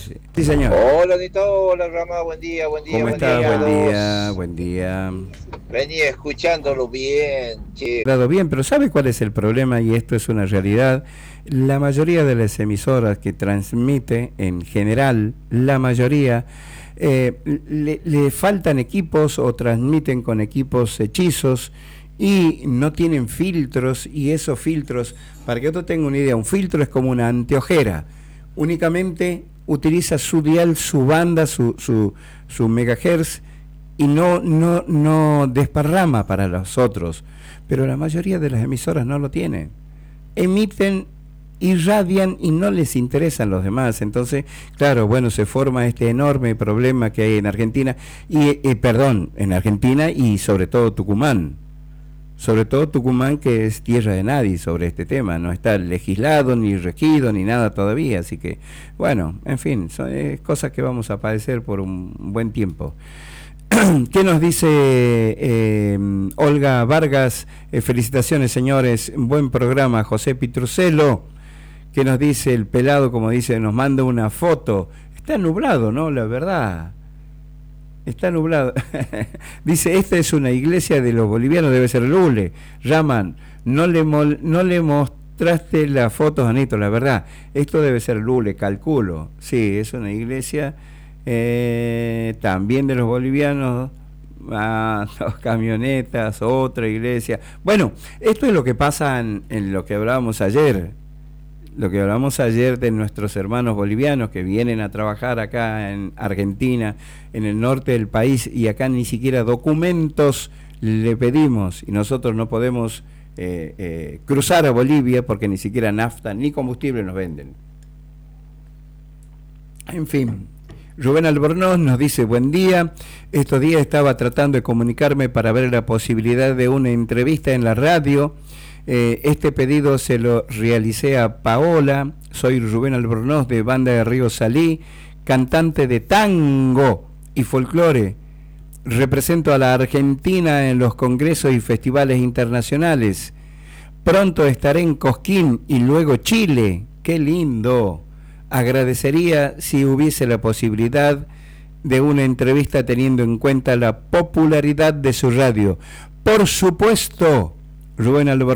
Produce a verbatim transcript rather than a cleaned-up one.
sí. Sí, señor. Hola, Nito, hola, Rama, buen día, buen día, ¿Cómo buen estás? día a Buen todos. día, buen día. Venía escuchándolo bien, che. Dado bien, pero ¿sabe cuál es el problema? Y esto es una realidad. La mayoría de las emisoras que transmite, en general, la mayoría, eh, le, le faltan equipos o transmiten con equipos hechizos y no tienen filtros, y esos filtros, para que otro tenga una idea, un filtro es como una anteojera, únicamente utiliza su dial, su banda, su, su, su megahertz, y no, no, no desparrama para los otros, pero la mayoría de las emisoras no lo tienen, emiten, irradian y no les interesan los demás. Entonces, claro, bueno, se forma este enorme problema que hay en Argentina, y eh, perdón, en Argentina y sobre todo Tucumán, sobre todo Tucumán, que es tierra de nadie sobre este tema, no está legislado, ni regido, ni nada todavía, así que, bueno, en fin, son eh, cosas que vamos a padecer por un buen tiempo. ¿Qué nos dice eh, Olga Vargas? Eh, felicitaciones, señores, buen programa. José Pitrucelo, ¿qué nos dice el pelado? Como dice, nos manda una foto. Está nublado, ¿no? La verdad. Está nublado. Dice, esta es una iglesia de los bolivianos, debe ser Lule. Raman, no le, mol, no le mostraste las fotos, Anito, la verdad. Esto debe ser Lule, calculo. Sí, es una iglesia eh, también de los bolivianos. Ah, dos camionetas, otra iglesia. Bueno, esto es lo que pasa en, en lo que hablábamos ayer. Lo que hablamos ayer de nuestros hermanos bolivianos que vienen a trabajar acá en Argentina, en el norte del país, y acá ni siquiera documentos le pedimos, y nosotros no podemos eh, eh, cruzar a Bolivia porque ni siquiera nafta ni combustible nos venden. En fin, Rubén Albornoz nos dice, buen día, estos días estaba tratando de comunicarme para ver la posibilidad de una entrevista en la radio. Eh, este pedido se lo realicé a Paola. Soy Rubén Albornoz de Banda de Río Salí, cantante de tango y folclore. Represento a la Argentina en los congresos y festivales internacionales. Pronto estaré en Cosquín y luego Chile. ¡Qué lindo! Agradecería si hubiese la posibilidad de una entrevista teniendo en cuenta la popularidad de su radio. Por supuesto, Rubén Albornoz.